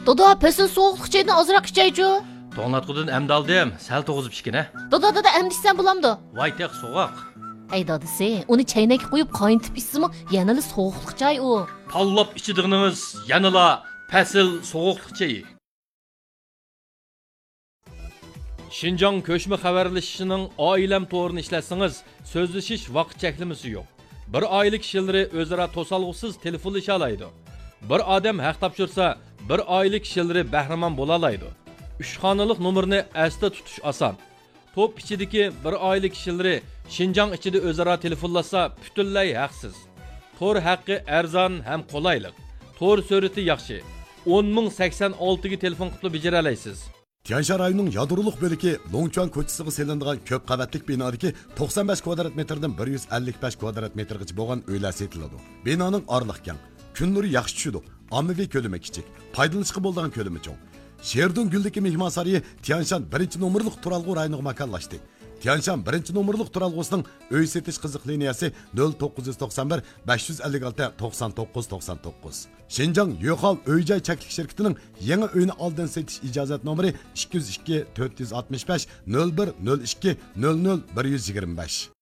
Dada, pesin soğuqluq çaydan azırak içeycu. To'nglatqudan emdi aldım, sal to'g'izib ichgin. Dada, emdişsen bulamdı. Voy teq so'g'oq. Ey dadisi, onu çaynak qo'yib qayntib içsimi, yanılı soğuqluq çay o. Pallab ichidig'inimiz yanıla pasil so'g'uqliq chayi. Şinjan ko'chma xabarlashishining oilam to'g'rini ishlatsangiz, so'zlashish vaqt cheklimasi yo'q. Bir oila kishilari o'zaro to'salg'usiz telefonlasha oladi. Bir odam haq topshirsa, bir oila kishilari bahramon bo'la oladi. 3 xonalik nomerni asda tutish oson. To'p ichidagi bir oila kishilari Şinjan ichida o'zaro telefonlasa, butunlay haqsiz. Tor haqqi arzon ham qulaylik. Tor surati yaxshi. 10.086 ga telefon qilib bejara olasiz. Tianshan rayonunun yadroluk bölüki Longchuan ko'chasiga selindigan ko'p qavatlik binodagi 95 kvadrat metrdan 155 kvadrat metrgacha bo'lgan uylar setiladi. Binoning orliq keng, kun nuri yaxshi tushadi. Ommaviy ko'lami kichik, foydalanishga bo'ladigan ko'lami cho'ng. Sherdun Guldagi mehmon saroyi Tianshan 1-nomerlik turalg'u rayoniga makonlashdi. Tianshan 1-nomerlik turalg'usining uy setish qiziq liniyasi 0991 556 99 99. Şinjan Yo'qol uy-joy chaklik shirkatining yangi uyni oldin setish ijozat nomeri 202 465 01 02 00 125.